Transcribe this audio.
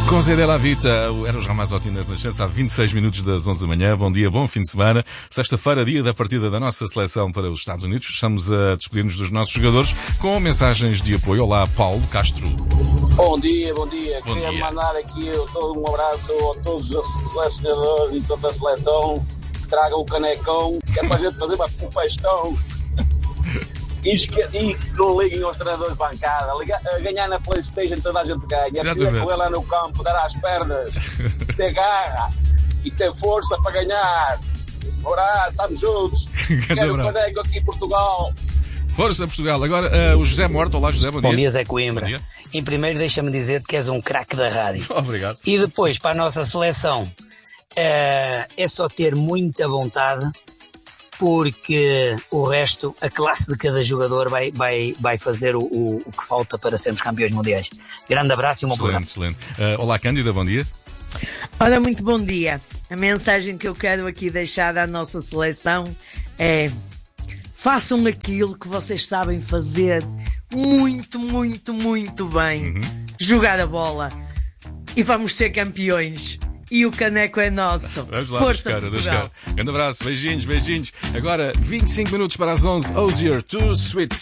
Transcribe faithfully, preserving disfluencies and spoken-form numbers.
Cose della Vita, era o Ramazzotti na Renascença, há vinte e seis minutos das onze da manhã. Bom dia, bom fim de semana. Sexta-feira, dia da partida da nossa seleção para os Estados Unidos. Estamos a despedir-nos dos nossos jogadores com mensagens de apoio. Olá, Paulo Castro. Bom dia, bom dia. Bom Queria dia. mandar aqui todo um abraço a todos os selecionadores e toda a seleção que tragam o canecão, que é para a gente fazer uma festão. E, esque... e que não liguem aos treinadores de bancada. Liga... Ganhar na PlayStation toda a gente ganha. É preciso correr lá no campo, dar às pernas, ter garra e ter força para ganhar. Ora, estamos juntos. Quero um caneco aqui em Portugal. Força Portugal. Agora, uh, o José Morto. Olá, José, bom dia. Bom dia, Zé Coimbra. Bom dia. Em primeiro, deixa-me dizer que és um craque da rádio. Obrigado. E depois, para a nossa seleção, uh, é só ter muita vontade, porque o resto, a classe de cada jogador vai, vai, vai fazer o, o, o que falta para sermos campeões mundiais. Grande abraço e uma boa Excelente, excelente. Uh, olá, Cândida, bom dia. Ora, muito bom dia. A mensagem que eu quero aqui deixar à nossa seleção é: façam aquilo que vocês sabem fazer muito, muito, muito bem. Uhum. Jogar a bola. E vamos ser campeões. E o caneco é nosso. Vamos lá, Força, buscar, Portugal. buscar. Grande abraço, beijinhos, beijinhos. Agora, vinte e cinco minutos para as onze. Osier, Too Sweet.